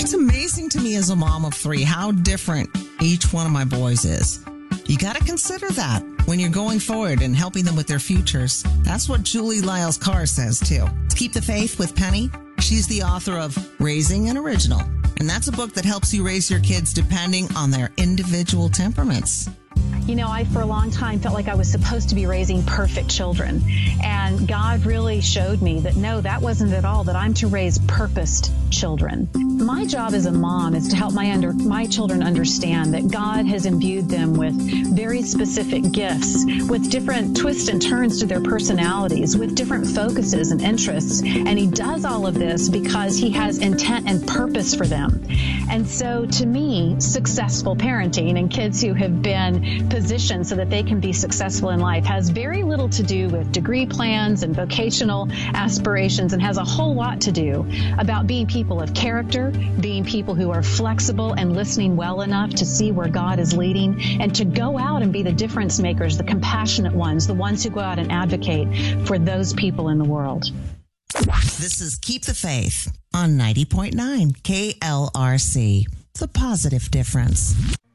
It's amazing to me as a mom of three how different each one of my boys is. You got to consider that when you're going forward and helping them with their futures. That's what Julie Lyles Carr says, too. Keep the Faith with Penny. She's the author of Raising an Original, and that's a book that helps you raise your kids depending on their individual temperaments. You know, I for a long time felt like I was supposed to be raising perfect children. And God really showed me that no, that wasn't at all, that I'm to raise purposed children. My job as a mom is to help my children understand that God has imbued them with very specific gifts, with different twists and turns to their personalities, with different focuses and interests. And He does all of this because He has intent and purpose for them. And so to me, successful parenting and kids who have been positioned so that they can be successful in life has very little to do with degree plans and vocational aspirations, and has a whole lot to do about being people of character, being people who are flexible and listening well enough to see where God is leading, and to go out and be the difference makers, the compassionate ones, the ones who go out and advocate for those people in the world. This is Keep the Faith on 90.9 KLRC, The Positive Difference.